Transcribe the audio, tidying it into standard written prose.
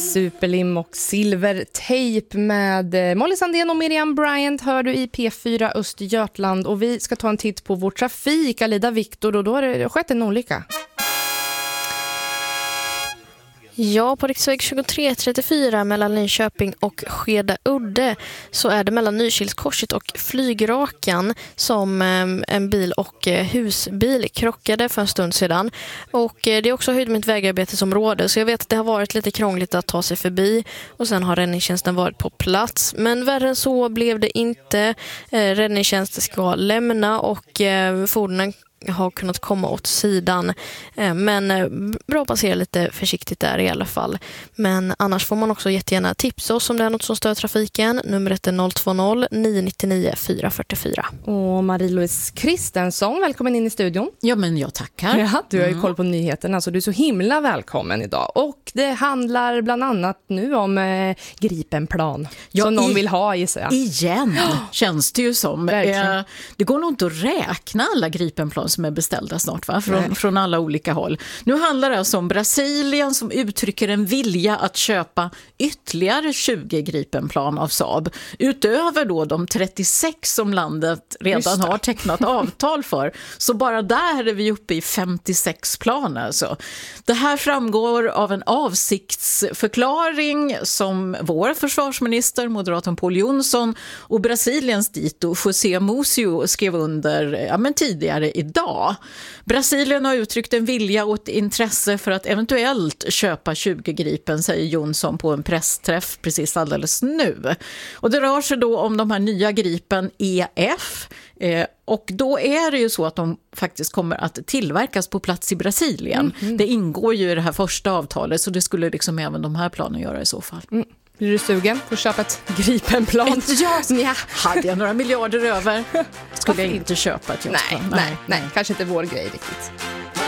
superlim och silvertejp med Molly Sandén och Miriam Bryant hör du i P4 Östergötland, och vi ska ta en titt på vår trafik, Alida Viktor, och då har det skett en olycka. Ja, på riksväg 2334 mellan Linköping och Skeda-Udde så är det mellan Nykilskorset och Flygrakan som en bil och husbil krockade för en stund sedan. Och det är också höjdmynt vägarbetesområde, så jag vet att det har varit lite krångligt att ta sig förbi, och sen har räddningstjänsten varit på plats. Men värre än så blev det inte. Räddningstjänsten ska lämna och fordonen har kunnat komma åt sidan, men bra att passera lite försiktigt där i alla fall. Men annars får man också jättegärna tipsa oss om det är något som stör trafiken. Numret är 020-999-444. Och Marie-Louise Kristensson, välkommen in i studion. Ja, men jag tackar. Ja, du har ju koll på nyheterna, så du är så himla välkommen idag. Och det handlar bland annat nu om Gripenplan, som någon vill ha, gissar jag. Igen, känns det ju som. Det går nog inte att räkna alla Gripenplan som är beställda snart, va? Från alla olika håll. Nu handlar det alltså om Brasilien som uttrycker en vilja att köpa ytterligare 20 Gripenplan av Saab, utöver då de 36 som landet redan har tecknat avtal för. Så bara där är vi uppe i 56 plan alltså. Det här framgår av en avsiktsförklaring som vår försvarsminister, moderaten Pål Jonsson, och Brasiliens dito José Múcio skrev under tidigare idag. Brasilien har uttryckt en vilja och ett intresse för att eventuellt köpa 20 Gripen, säger Jonsson på en pressträff precis alldeles nu. Och det rör sig då om de här nya Gripen EF, och då är det ju så att de faktiskt kommer att tillverkas på plats i Brasilien. Det ingår ju i det här första avtalet, så det skulle liksom även de här planen göra i så fall. Blir du sugen på att köpa ett Gripenplan? Ja, hade jag några miljarder över skulle jag inte köpa ett Nej, kanske inte vår grej riktigt.